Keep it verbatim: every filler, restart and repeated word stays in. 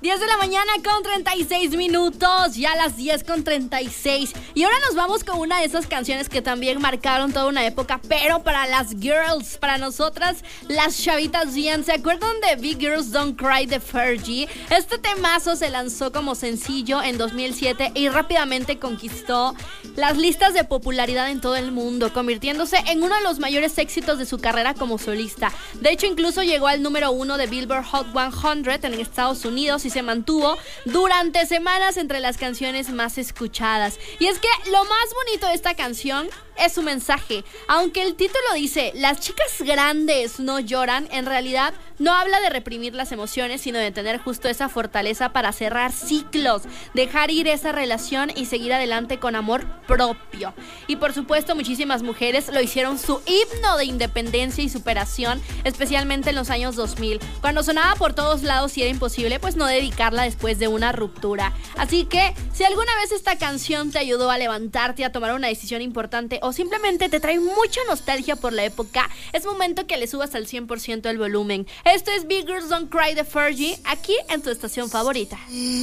diez de la mañana con treinta y seis minutos, ya a las diez con treinta y seis. Y ahora nos vamos con una de esas canciones que también marcaron toda una época, pero para las girls, para nosotras, las chavitas bien. ¿Se acuerdan de Big Girls Don't Cry de Fergie? Este temazo se lanzó como sencillo en dos mil siete y rápidamente conquistó las listas de popularidad en todo el mundo, convirtiéndose en uno de los mayores éxitos de su carrera como solista. De hecho, incluso llegó al número uno de Billboard Hot cien en Estados Unidos y se mantuvo durante semanas entre las canciones más escuchadas. Y es que lo más bonito de esta canción es su mensaje. Aunque el título dice las chicas grandes no lloran, en realidad no habla de reprimir las emociones, sino de tener justo esa fortaleza para cerrar ciclos, dejar ir esa relación y seguir adelante con amor propio. Y por supuesto, muchísimas mujeres lo hicieron su himno de independencia y superación, especialmente en los años dos mil, cuando sonaba por todos lados y era imposible pues no dedicarla después de una ruptura. Así que si alguna vez esta canción te ayudó a levantarte, a tomar una decisión importante o simplemente te trae mucha nostalgia por la época, es momento que le subas al cien por ciento el volumen. Esto es Big Girls Don't Cry de Fergie, aquí en tu estación favorita.